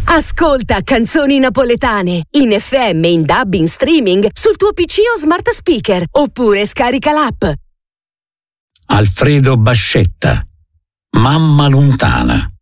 Ascolta canzoni napoletane in FM, in DAB, in streaming sul tuo PC o smart speaker, oppure scarica l'app. Alfredo Bascetta, Mamma lontana.